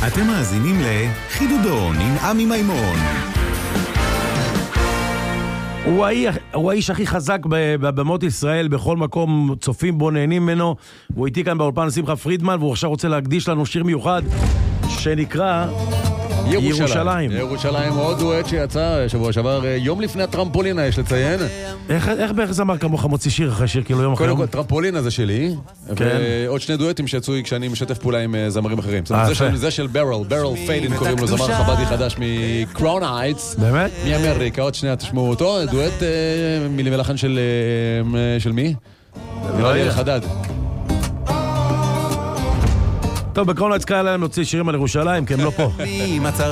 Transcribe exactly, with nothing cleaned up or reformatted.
אתם מאזינים לחידודון עם עמי מימון. הוא האיש, הוא האיש הכי חזק בבמות ישראל, בכל מקום צופים בו, נהנים ממנו. הוא איתי כאן באולפן שמחה פרידמן, והוא עכשיו רוצה להקדיש לנו שיר מיוחד שנקרא ירושלים. ירושלים, ירושלים, עוד דואט שיצא שבוע שעבר, יום לפני הטרמפולינה, יש לציין. איך, איך בערך זמר כמוך מוציא שיר אחרי שיר, כאילו יום אחרי יום? קודם כל, טרמפולינה זה שלי, כן. ועוד שני דואטים שיצאו כשאני משתף פעולה עם זמרים אחרים. זה של, זה של ברל, ברל פיילין קוראים לו, זמר חבדי חדש מקראון הייטס. באמת? מאמריקה, עוד שנייה תשמעו אותו, דואט מילים ולחן של, של מי? נראה לי אלחדד. טוב, בקראון הייטס קרה להם להוציא שירים על ירושלים, כי הם לא פה.